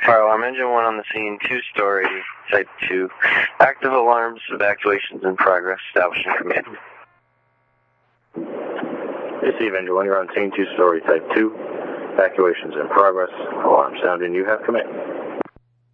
Fire alarm engine 1 on the scene, 2-story, type 2. Active alarms, evacuations in progress, establishing command. Receive engine 1, you're on scene, 2-story, type 2. Evacuations in progress, alarm sounding, you have command.